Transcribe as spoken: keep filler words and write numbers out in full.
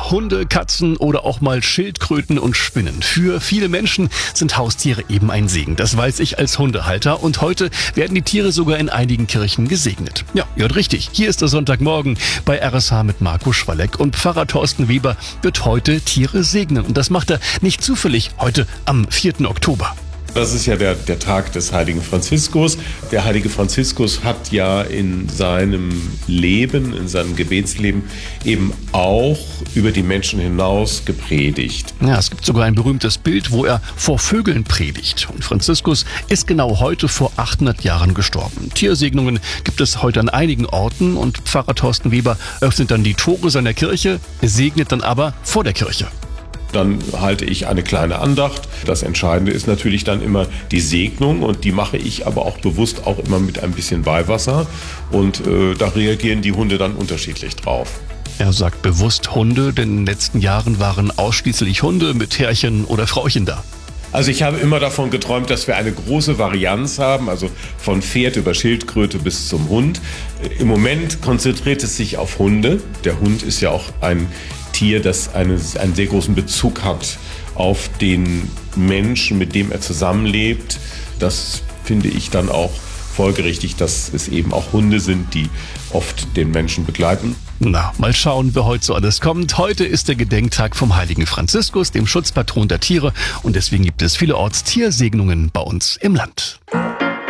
Hunde, Katzen oder auch mal Schildkröten und Spinnen. Für viele Menschen sind Haustiere eben ein Segen. Das weiß ich als Hundehalter. Und heute werden die Tiere sogar in einigen Kirchen gesegnet. Ja, ihr hört richtig. Hier ist der Sonntagmorgen bei R S H mit Marco Schwalleck. Und Pfarrer Thorsten Weber wird heute Tiere segnen. Und das macht er nicht zufällig heute am vierten Oktober. Das ist ja der, der Tag des heiligen Franziskus. Der heilige Franziskus hat ja in seinem Leben, in seinem Gebetsleben eben auch über die Menschen hinaus gepredigt. Ja, es gibt sogar ein berühmtes Bild, wo er vor Vögeln predigt. Und Franziskus ist genau heute vor achthundert Jahren gestorben. Tiersegnungen gibt es heute an einigen Orten und Pfarrer Thorsten Weber öffnet dann die Tore seiner Kirche, segnet dann aber vor der Kirche. Dann halte ich eine kleine Andacht. Das Entscheidende ist natürlich dann immer die Segnung und die mache ich aber auch bewusst auch immer mit ein bisschen Weihwasser und äh, da reagieren die Hunde dann unterschiedlich drauf. Er sagt bewusst Hunde, denn in den letzten Jahren waren ausschließlich Hunde mit Herrchen oder Frauchen da. Also ich habe immer davon geträumt, dass wir eine große Varianz haben, also von Pferd über Schildkröte bis zum Hund. Im Moment konzentriert es sich auf Hunde. Der Hund ist ja auch ein Tier, das eine, einen sehr großen Bezug hat auf den Menschen, mit dem er zusammenlebt. Das finde ich dann auch folgerichtig, dass es eben auch Hunde sind, die oft den Menschen begleiten. Na, mal schauen, wer heute so alles kommt. Heute ist der Gedenktag vom heiligen Franziskus, dem Schutzpatron der Tiere. Und deswegen gibt es vielerorts Tiersegnungen bei uns im Land.